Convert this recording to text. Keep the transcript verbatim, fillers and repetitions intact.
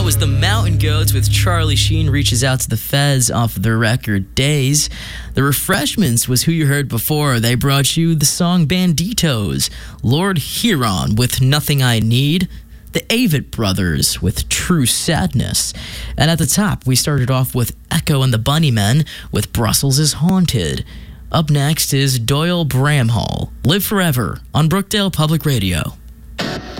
was the Mountain Goats with Charlie Sheen Reaches Out to the Feds off their record Days. The Refreshments was who you heard before. They brought you the song Banditos. Lord Huron with Nothing I Need. The Avett Brothers with True Sadness. And at the top, we started off with Echo and the Bunnymen with Brussels is Haunted. Up next is Doyle Bramhall, Live Forever on Brookdale Public Radio.